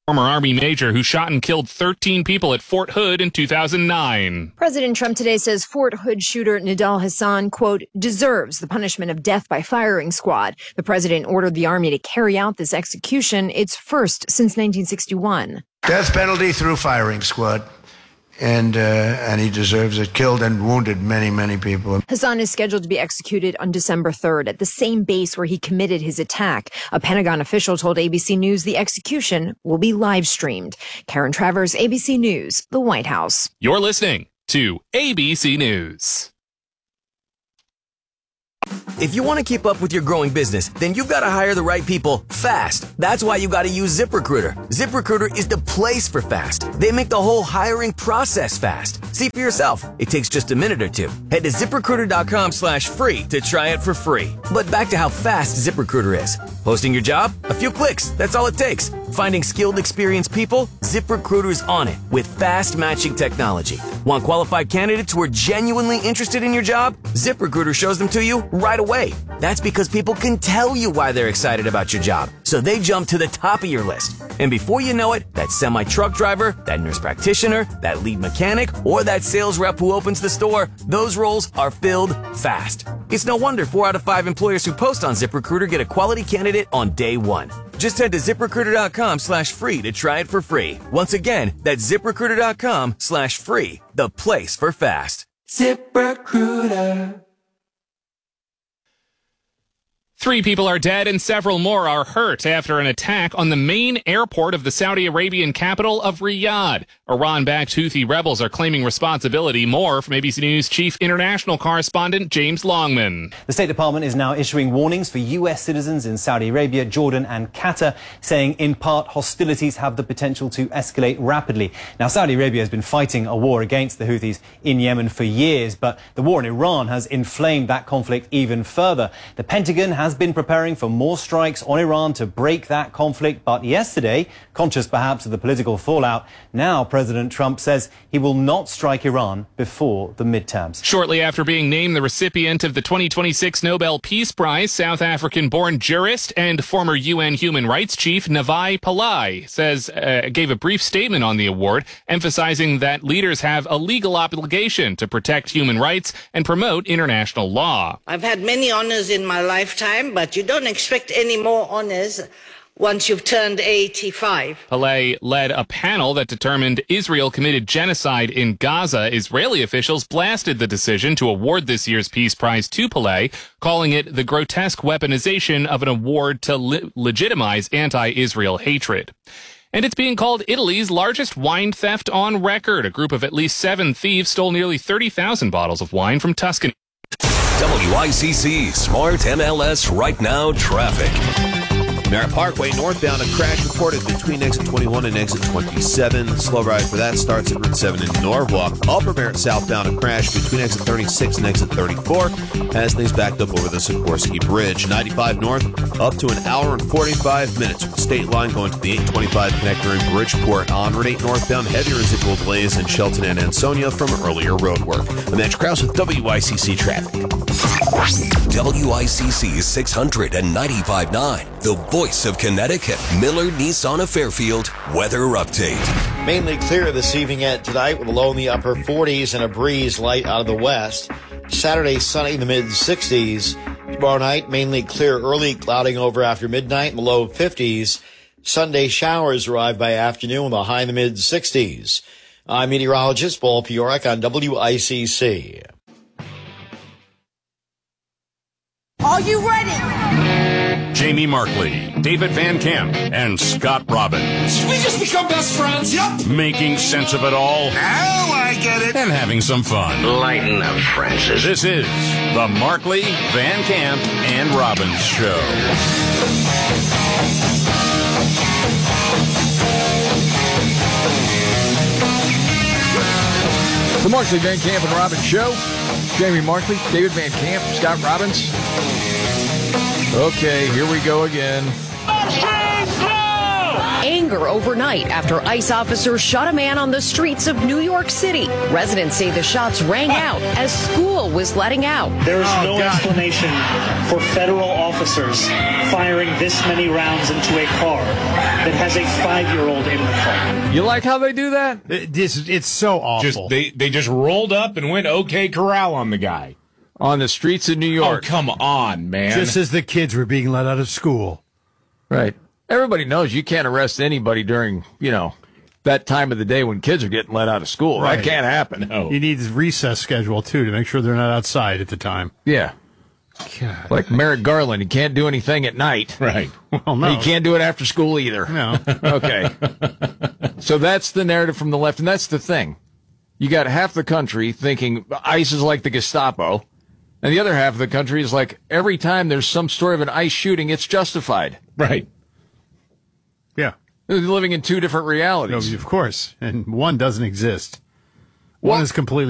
former Army major who shot and killed 13 people at Fort Hood in 2009. President Trump today says Fort Hood shooter Nidal Hasan, quote, deserves the punishment of death by firing squad. The president ordered the Army to carry out this execution, its first since 1961. Death penalty through firing squad. And he deserves it. Killed and wounded many, many people. Hasan is scheduled to be executed on December 3rd at the same base where he committed his attack. A Pentagon official told ABC News the execution will be live streamed. Karen Travers, ABC News, the White House. You're listening to ABC News. If you want to keep up with your growing business, then you've got to hire the right people fast. That's why you got to use ZipRecruiter. ZipRecruiter is the place for fast. They make the whole hiring process fast. See for yourself. It takes just a minute or two. Head to ZipRecruiter.com/free to try it for free. But back to how fast ZipRecruiter is. Posting your job? A few clicks. That's all it takes. Finding skilled, experienced people? ZipRecruiter's on it with fast matching technology. Want qualified candidates who are genuinely interested in your job? ZipRecruiter shows them to you right away. That's because people can tell you why they're excited about your job, so they jump to the top of your list. And before you know it, that semi-truck driver, that nurse practitioner, that lead mechanic, or that sales rep who opens the store, those roles are filled fast. It's no wonder 4 out of 5 employers who post on ZipRecruiter get a quality candidate on day one. Just head to ZipRecruiter.com/free to try it for free. Once again, that's ZipRecruiter.com/free, the place for fast. ZipRecruiter. 3 people are dead and several more are hurt after an attack on the main airport of the Saudi Arabian capital of Riyadh. Iran-backed Houthi rebels are claiming responsibility. More from ABC News Chief International Correspondent James Longman. The State Department is now issuing warnings for U.S. citizens in Saudi Arabia, Jordan and Qatar, saying in part hostilities have the potential to escalate rapidly. Now, Saudi Arabia has been fighting a war against the Houthis in Yemen for years, but the war in Iran has inflamed that conflict even further. The Pentagon has been preparing for more strikes on Iran to break that conflict, but yesterday, conscious perhaps of the political fallout, now President Trump says he will not strike Iran before the midterms. Shortly after being named the recipient of the 2026 Nobel Peace Prize, South African-born jurist and former UN human rights chief Navi Pillay gave a brief statement on the award, emphasizing that leaders have a legal obligation to protect human rights and promote international law. I've had many honors in my lifetime, but you don't expect any more honors once you've turned 85. Pillay led a panel that determined Israel committed genocide in Gaza. Israeli officials blasted the decision to award this year's Peace Prize to Pillay, calling it the grotesque weaponization of an award to legitimize anti-Israel hatred. And it's being called Italy's largest wine theft on record. A group of at least 7 thieves stole nearly 30,000 bottles of wine from Tuscany. WICC Smart MLS Right Now Traffic. Merritt Parkway northbound, a crash reported between exit 21 and exit 27. Slow ride for that starts at Route 7 in Norwalk. Upper Merritt southbound, a crash between exit 36 and exit 34 as things backed up over the Sikorsky Bridge. 95 north up to an hour and 45 minutes from the state line going to the 825 connector in Bridgeport. On Route 8 northbound, heavy residual delays in Shelton and Ansonia from earlier road work. I'm Andrew Krause with WICC Traffic. WICC 695.9, the voice of Connecticut. Miller Nissan of Fairfield weather update. Mainly clear this evening and tonight with a low in the upper 40s and a breeze light out of the west. Saturday, sunny in the mid-60s. Tomorrow night, mainly clear early, clouding over after midnight in the low 50s. Sunday, showers arrive by afternoon with a high in the mid-60s. I'm meteorologist Paul Piorek on WICC. Are you ready? Jamie Markley, David Van Camp, and Scott Robbins. Did we just become best friends? Yep. Making sense of it all. Now I get it. And having some fun. Lighten up, Francis. This is the Markley, Van Camp, and Robbins Show. The Markley, Van Camp, and Robbins Show. Jamie Markley, David Van Camp, Scott Robbins. Okay, here we go again. Anger overnight after ICE officers shot a man on the streets of New York City. Residents say the shots rang out as school was letting out. There is no explanation for federal officers firing this many rounds into a car that has a 5-year-old in the car. You like how they do that? It's so awful. They just rolled up and went OK Corral on the guy. On the streets of New York. Oh, come on, man. Just as the kids were being let out of school. Right. Everybody knows you can't arrest anybody during, that time of the day when kids are getting let out of school. Right. That can't happen. No. You need recess schedule, too, to make sure they're not outside at the time. Yeah. God. Like Merrick Garland, he can't do anything at night. Right. Well, no. He can't do it after school either. No. Okay. So that's the narrative from the left, and that's the thing. You got half the country thinking ICE is like the Gestapo, and the other half of the country is like, every time there's some story of an ICE shooting, it's justified. Right. Yeah. They're living in two different realities. No, of course. And one doesn't exist. One is completely